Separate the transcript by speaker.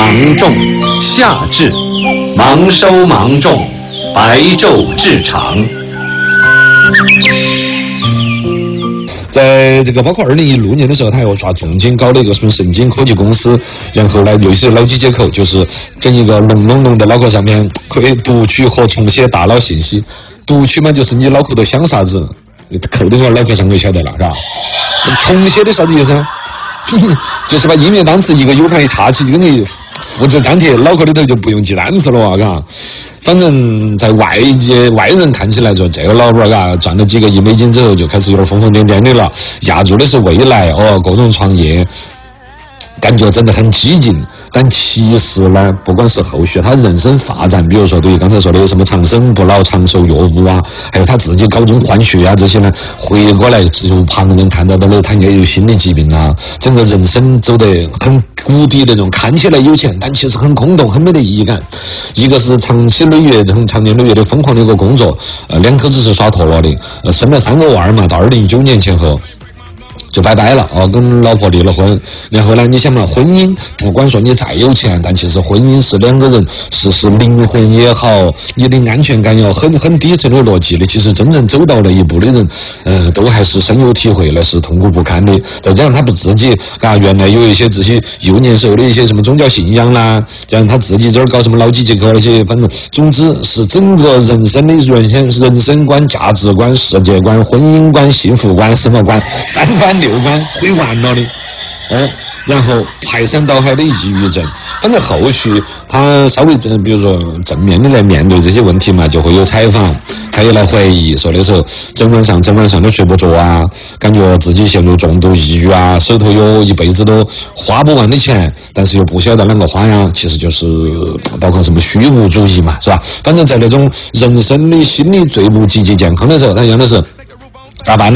Speaker 1: 芒种，夏至，芒收芒种，白昼至长。在这个包括2016年的时候，他又抓重金搞了一个什么神经科技公司，然后呢，又是脑机接口，就是整一个龙的脑壳上面可以读取和重写大脑信息。读取嘛，就是你脑壳头想啥子，扣到你脑壳上就晓得了，是吧？重写的啥子意思？就是把英语单词一个 U 盘一插起，就给你复制粘贴，脑壳里头就不用记单词了啊，嘎。反正在外人看起来说，这个老板嘎赚了几个亿美金之后，就开始有点疯疯癫癫的了，压住的是未来哦，各种创业，感觉真的很激进。但其实呢，不管是后续他人生发展，比如说对于刚才说的什么长生不老、长寿药物啊，还有他自己搞这种换血啊这些呢，回过来就旁人看到的他也有心理疾病啊，整个人生走得很谷底那种，看起来有钱，但其实很空洞，很没得意义感。一个是长年累月的疯狂的一个工作，两口子是耍脱了的，生了3个娃儿嘛，到2019年前后。就拜拜了哦，跟老婆离了婚。然后呢，你想嘛，婚姻不管说你再有钱，但其实婚姻是两个人是灵魂也好，你的安全感要很底层的逻辑的。其实真正走到了一步的人，都还是深有体会的，是痛苦不堪的。再加上他不自己原来有一些自己幼年时候的一些什么宗教信仰啦，加上他自己这儿搞什么脑机接口那些，反正总之是整个人生的人生观、价值观、世界观、婚姻观、幸福观、什么观，3观6观毁完了的哦，然后排山倒海的抑郁症。反正后续他稍微比如说正面的来面对这些问题嘛，就会有采访，还有来回忆，说的时候整晚上都睡不着啊，感觉自己陷入重度抑郁啊，手头有一辈子都花不完的钱，但是又不晓得啷个花呀，其实就是包括什么虚无主义嘛，是吧？反正在那种人生的心理最不积极健康的时候，他讲的是咋办呢？